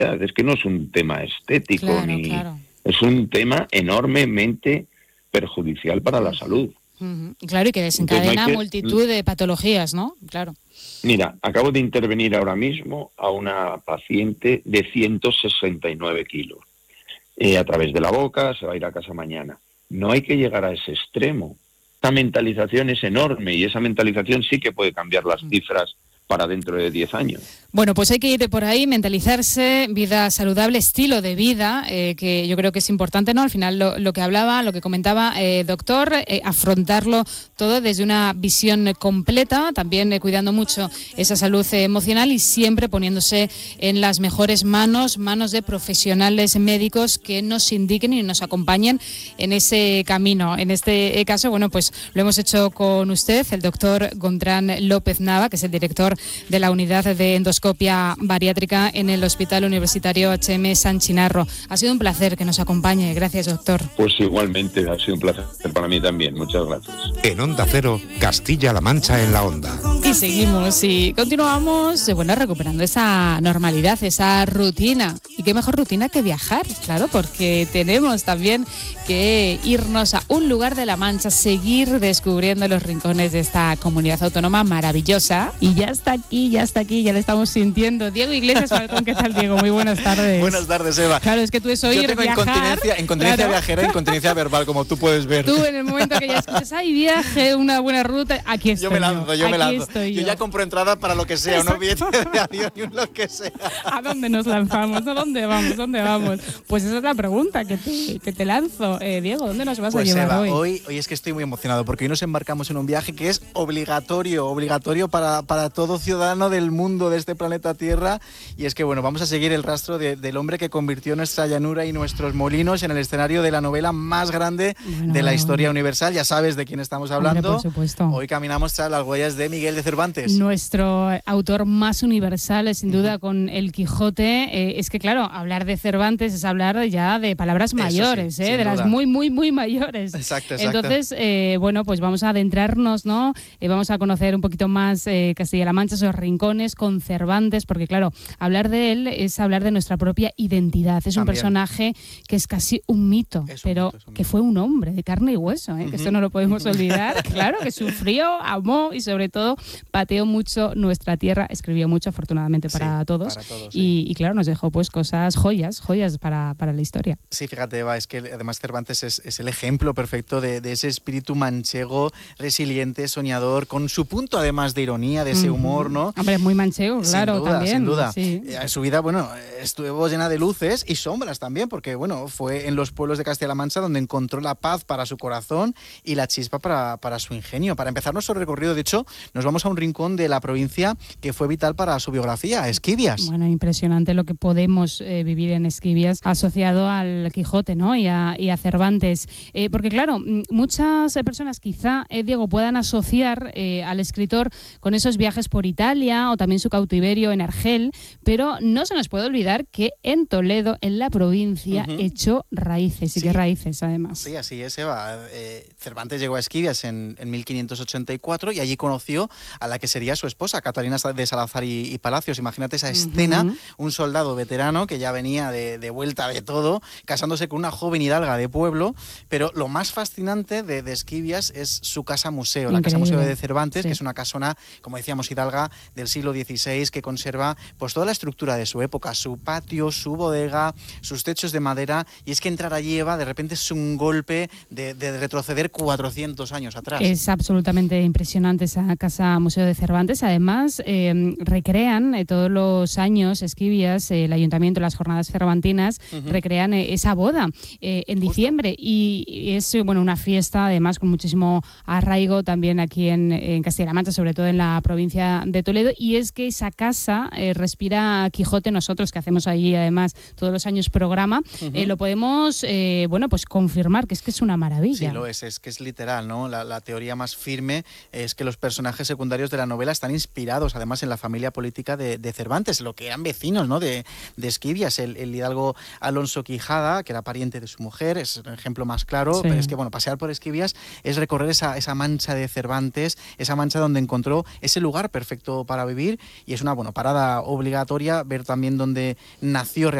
Es que no es un tema estético, claro. Es un tema enormemente perjudicial para la salud. Claro, y que desencadena Entonces, multitud de patologías, ¿no? Claro. Mira, acabo de intervenir ahora mismo a una paciente de 169 kilos. A través de la boca, se va a ir a casa mañana. No hay que llegar a ese extremo. Esa mentalización es enorme y esa mentalización sí que puede cambiar las cifras para dentro de 10 años. Bueno, pues hay que ir por ahí, mentalizarse, vida saludable, estilo de vida, que yo creo que es importante, ¿no? Al final lo que hablaba, lo que comentaba, doctor, afrontarlo todo desde una visión completa, también cuidando mucho esa salud emocional y siempre poniéndose en las mejores manos de profesionales médicos que nos indiquen y nos acompañen en ese camino. En este caso, bueno, pues lo hemos hecho con usted, el doctor Gontrán López Nava, que es el director de la unidad de endoscopia bariátrica en el Hospital Universitario HM San Chinarro. Ha sido un placer que nos acompañe. Gracias, doctor. Pues igualmente, ha sido un placer para mí también. Muchas gracias. En Onda Cero, Castilla-La Mancha en la onda. Y seguimos y continuamos, bueno, recuperando esa normalidad, esa rutina. Y qué mejor rutina que viajar, claro, porque tenemos también que irnos a un lugar de La Mancha, seguir descubriendo los rincones de esta comunidad autónoma maravillosa. Y ya está aquí, ya le estamos sintiendo. Diego Iglesias, ¿qué tal, Diego? Muy buenas tardes. Buenas tardes, Eva. Claro, es que tú es oír, yo tengo viajar, incontinencia claro. viajera, incontinencia verbal, como tú puedes ver. Tú en el momento que ya escuchas, hay viaje, una buena ruta, aquí estoy yo me lanzo. Yo ya compro entrada para lo que sea, unos billetes de avión y lo que sea. ¿A dónde nos lanzamos? ¿A dónde vamos? Pues esa es la pregunta que te lanzo. Diego, ¿dónde nos vas a llevar Eva, hoy? Hoy es que estoy muy emocionado porque hoy nos embarcamos en un viaje que es obligatorio para todo ciudadano del mundo, de este planeta Tierra. Y es que, bueno, vamos a seguir el rastro del hombre que convirtió nuestra llanura y nuestros molinos en el escenario de la novela más grande de la historia universal. Ya sabes de quién estamos hablando. Hombre, por supuesto. Hoy caminamos tras las huellas de Miguel de Cervantes. Nuestro autor más universal, sin duda, con El Quijote. Es que, claro, hablar de Cervantes es hablar ya de palabras mayores, sí, de duda. las muy, muy, muy mayores. Exacto. Entonces, bueno, pues vamos a adentrarnos, ¿no? Vamos a conocer un poquito más Castilla-La Mancha, esos rincones con Cervantes, porque, claro, hablar de él es hablar de nuestra propia identidad. Es un personaje que es casi un mito, pero que fue un hombre de carne y hueso, que esto no lo podemos olvidar. Claro, que sufrió, amó y sobre todo pateó mucho nuestra tierra, escribió mucho, afortunadamente para todos. Y claro, nos dejó pues joyas para la historia. Sí, fíjate, Eva, es que además Cervantes es el ejemplo perfecto de ese espíritu manchego, resiliente, soñador, con su punto además de ironía, de ese humor, ¿no? Hombre, muy manchego, claro, también. Sin duda. Sí. Su vida, bueno, estuvo llena de luces y sombras también, porque, bueno, fue en los pueblos de Castilla-La Mancha donde encontró la paz para su corazón y la chispa para su ingenio. Para empezar nuestro recorrido, de hecho, nos vamos a un rincón de la provincia que fue vital para su biografía, Esquivias. Bueno, impresionante lo que podemos vivir en Esquivias asociado al Quijote, ¿no? y a Cervantes. Porque, claro, muchas personas quizá, Diego, puedan asociar al escritor con esos viajes por Italia o también su cautiverio en Argel, pero no se nos puede olvidar que en Toledo, en la provincia, echó raíces, y qué raíces, además. Sí, así es, Eva. Cervantes llegó a Esquivias en 1584 y allí conoció a la que sería su esposa, Catalina de Salazar y Palacios. Imagínate esa escena, un soldado veterano que ya venía de vuelta de todo, casándose con una joven hidalga de pueblo, pero lo más fascinante de Esquivias es su casa museo, la casa museo de Cervantes, que es una casona, como decíamos, hidalga del siglo XVI, que conserva pues toda la estructura de su época, su patio, su bodega, sus techos de madera, y es que entrar allí, Eva, de repente es un golpe de retroceder 400 años atrás. Es absolutamente impresionante esa casa museo de Cervantes. Además, recrean todos los años Esquivias, el ayuntamiento, las jornadas cervantinas, recrean esa boda en diciembre, y es una fiesta además con muchísimo arraigo también aquí en Castilla-La Mancha, sobre todo en la provincia de Toledo, y es que esa casa respira Quijote. Nosotros, que hacemos ahí además todos los años programa, lo podemos pues confirmar, que es una maravilla. Sí, lo es que es literal, ¿no? La teoría más firme es que los personajes secundarios de la novela están inspirados además en la familia política de Cervantes, lo que eran vecinos, ¿no? de Esquivias. Esquivias, el hidalgo Alonso Quijada, que era pariente de su mujer, es el ejemplo más claro, sí. Pero es que, bueno, pasear por Esquivias es recorrer esa mancha de Cervantes, esa mancha donde encontró ese lugar perfecto para vivir, y es una, bueno, parada obligatoria, ver también dónde nació